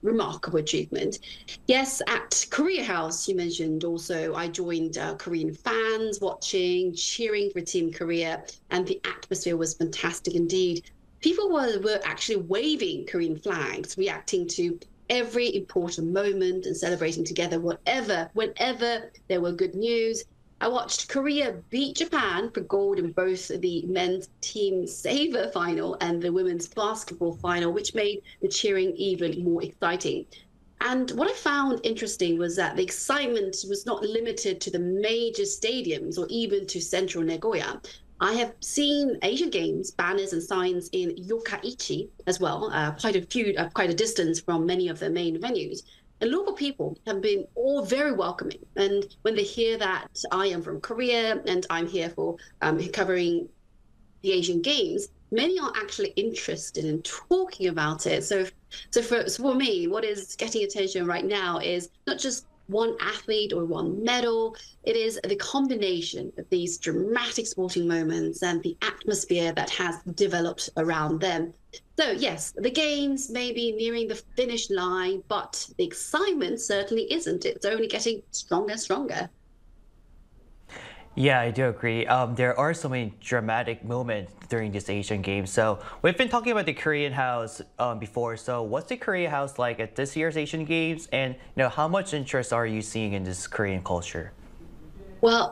remarkable achievement. Yes, at Korea House, you mentioned also, I joined Korean fans watching, cheering for Team Korea, and the atmosphere was fantastic indeed. People were actually waving Korean flags, reacting to every important moment and celebrating together, whenever there were good news. I watched Korea beat Japan for gold in both the men's team saver final and the women's basketball final, which made the cheering even more exciting. And what I found interesting was that the excitement was not limited to the major stadiums or even to central Nagoya. I have seen Asian Games banners and signs in Yokkaichi as well, quite a distance from many of the main venues. And local people have been all very welcoming. And when they hear that I am from Korea and I'm here for covering the Asian Games, many are actually interested in talking about it. So for me, what is getting attention right now is not just one athlete or one medal. It is the combination of these dramatic sporting moments and the atmosphere that has developed around them. So yes, the games may be nearing the finish line, but the excitement certainly isn't. It's only getting stronger and stronger. Yeah, I do agree. There are so many dramatic moments during this Asian Games. So we've been talking about the Korean House before. So what's the Korea House like at this year's Asian Games? And how much interest are you seeing in this Korean culture? Well,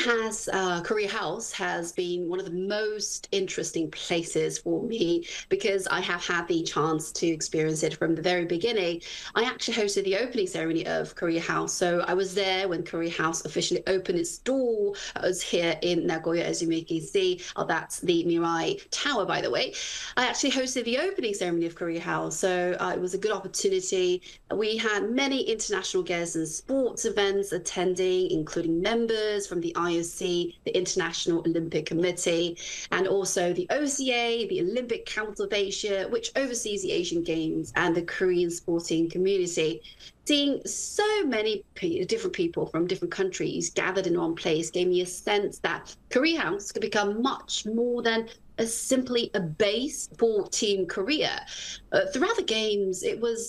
Korea House has been one of the most interesting places for me because I have had the chance to experience it from the very beginning. I actually hosted the opening ceremony of Korea House, so I was there when Korea House officially opened its door. I was here in Nagoya, as you may can see. Oh, that's the Mirai Tower, by the way. I actually hosted the opening ceremony of Korea House, so it was a good opportunity. We had many international guests and sports events attending, including members from the IOC, the International Olympic Committee, and also the OCA, the Olympic Council of Asia, which oversees the Asian Games and the Korean sporting community. Seeing so many different people from different countries gathered in one place gave me a sense that Korea House could become much more than simply a base for Team Korea. Throughout the games,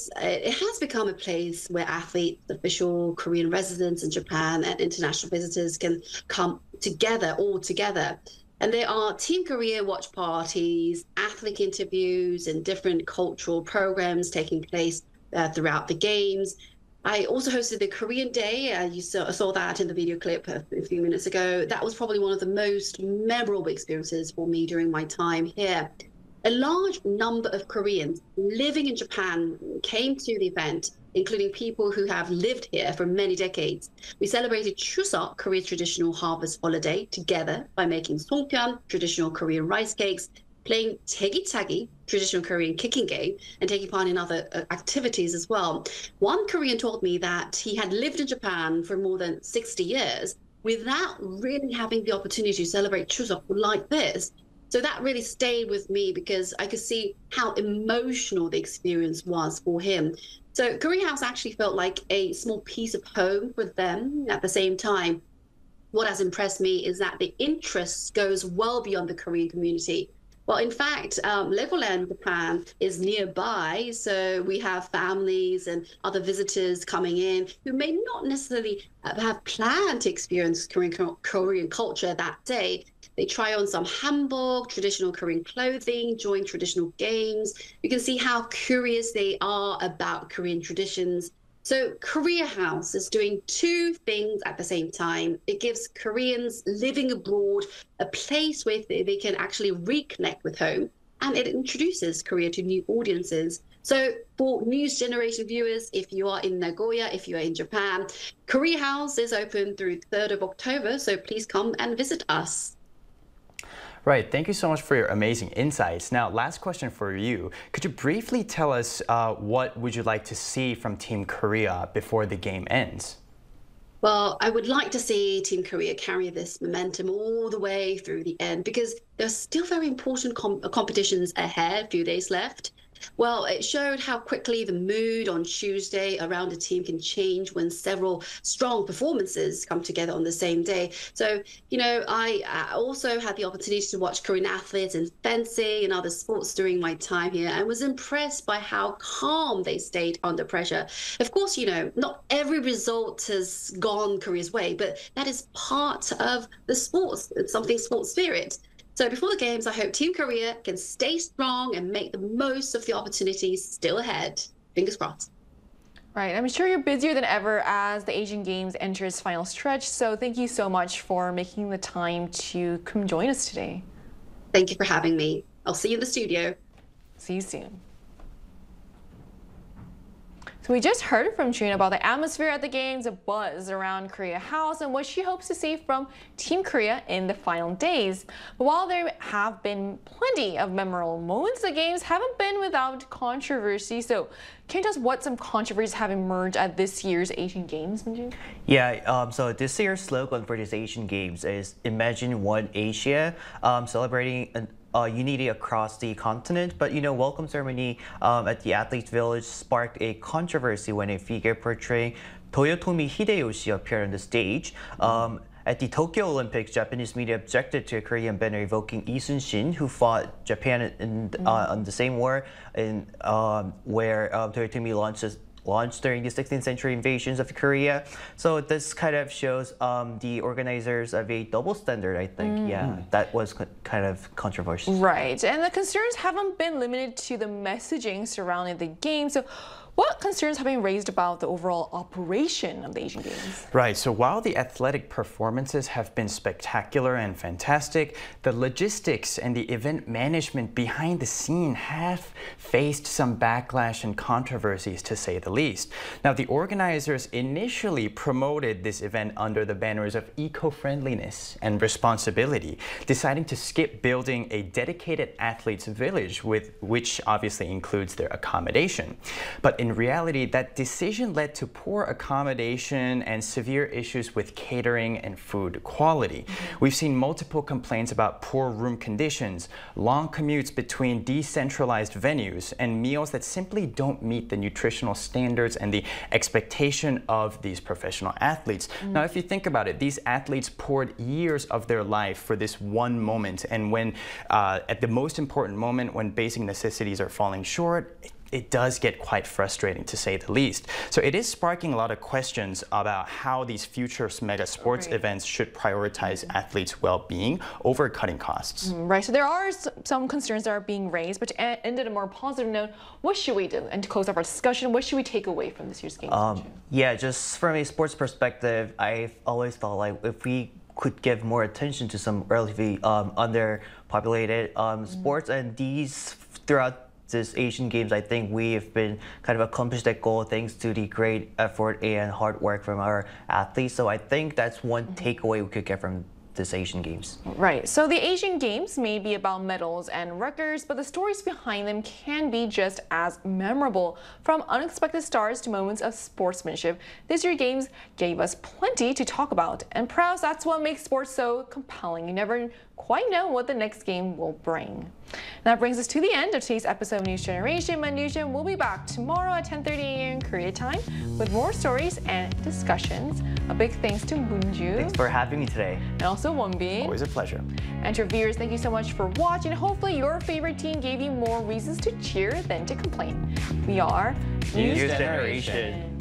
it has become a place where athletes, official Korean residents in Japan, and international visitors can come together, all together. And there are Team Korea watch parties, athlete interviews, and different cultural programs taking place throughout the games. I also hosted the Korean Day. You saw that in the video clip a few minutes ago. That was probably one of the most memorable experiences for me during my time here. A large number of Koreans living in Japan came to the event, including people who have lived here for many decades. We celebrated Chuseok, Korea's traditional harvest holiday, together by making songpyeon, traditional Korean rice cakes, playing tegi-tagi, traditional Korean kicking game, and taking part in other activities as well. One Korean told me that he had lived in Japan for more than 60 years without really having the opportunity to celebrate Chuseok like this. So that really stayed with me because I could see how emotional the experience was for him. So Korea House actually felt like a small piece of home for them. At the same time, what has impressed me is that the interest goes well beyond the Korean community. Well, in fact, Legoland Japan is nearby, so we have families and other visitors coming in who may not necessarily have planned to experience Korean culture that day. They try on some hanbok, traditional Korean clothing, join traditional games. You can see how curious they are about Korean traditions. So Korea House is doing two things at the same time. It gives Koreans living abroad a place where they can actually reconnect with home, and it introduces Korea to new audiences. So for news generation viewers, if you are in Nagoya, if you are in Japan, Korea House is open through 3rd of October, so please come and visit us. Right. Thank you so much for your amazing insights. Now, last question for you. Could you briefly tell us what would you like to see from Team Korea before the game ends? Well, I would like to see Team Korea carry this momentum all the way through the end because there's still very important competitions ahead, a few days left. Well, it showed how quickly the mood on Tuesday around a team can change when several strong performances come together on the same day. So, I also had the opportunity to watch Korean athletes in fencing and other sports during my time here and was impressed by how calm they stayed under pressure. Of course, not every result has gone Korea's way, but that is part of the sports. It's something sports spirit. So before the games, I hope Team Korea can stay strong and make the most of the opportunities still ahead. Fingers crossed. Right, I'm sure you're busier than ever as the Asian Games enter its final stretch. So thank you so much for making the time to come join us today. Thank you for having me. I'll see you in the studio. See you soon. So we just heard from Trina about the atmosphere at the games, a buzz around Korea House, and what she hopes to see from Team Korea in the final days. But while there have been plenty of memorable moments, the games haven't been without controversy. So can you tell us what some controversies have emerged at this year's Asian Games, Minju? Yeah, so this year's slogan for this Asian Games is Imagine One Asia, celebrating unity across the continent. But welcome ceremony at the Athletes Village sparked a controversy when a figure portraying Toyotomi Hideyoshi appeared on the stage. At the Tokyo Olympics, Japanese media objected to a Korean banner evoking Lee Sun-shin, who fought Japan on the same war where Toyotomi launched during the 16th century invasions of Korea. So this kind of shows the organizers of a double standard, I think. Yeah, that was kind of controversial. Right, and the concerns haven't been limited to the messaging surrounding the game. So what concerns have been raised about the overall operation of the Asian Games? Right, so while the athletic performances have been spectacular and fantastic, the logistics and the event management behind the scene have faced some backlash and controversies, to say the least. Now, the organizers initially promoted this event under the banners of eco-friendliness and responsibility, deciding to skip building a dedicated athletes village, which obviously includes their accommodation. But in reality, that decision led to poor accommodation and severe issues with catering and food quality. We've seen multiple complaints about poor room conditions, long commutes between decentralized venues, and meals that simply don't meet the nutritional standards and the expectation of these professional athletes. Now, if you think about it, these athletes poured years of their life for this one moment, and when at the most important moment, when basic necessities are falling short, it does get quite frustrating, to say the least. So it is sparking a lot of questions about how these future mega sports events should prioritize athletes' well-being over cutting costs. Right, so there are some concerns that are being raised, but to end on a more positive note, what should we do? And to close up our discussion, what should we take away from this year's games? Yeah, just from a sports perspective, I've always thought like if we could give more attention to some relatively underpopulated sports, and these throughout this Asian Games, I think we have been kind of accomplished that goal thanks to the great effort and hard work from our athletes. So I think that's one takeaway we could get from this Asian Games. Right, so the Asian Games may be about medals and records, but the stories behind them can be just as memorable. From unexpected stars to moments of sportsmanship, this year's Games gave us plenty to talk about. And perhaps that's what makes sports so compelling. You never quite know what the next game will bring. That brings us to the end of today's episode of News Generation. Manusha will be back tomorrow at 10:30 a.m. Korea time with more stories and discussions. A big thanks to Moonju. Thanks for having me today. And also Wonbin. Always a pleasure. And to our viewers, thank you so much for watching. Hopefully your favorite team gave you more reasons to cheer than to complain. We are News Generation.